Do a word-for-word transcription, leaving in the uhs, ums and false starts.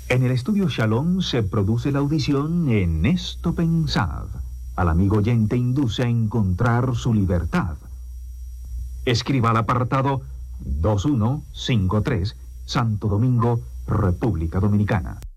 En el estudio Shalom se produce la audición En esto pensad. Al amigo oyente induce a encontrar su libertad. Escriba al apartado dos uno cinco tres, Santo Domingo, República Dominicana.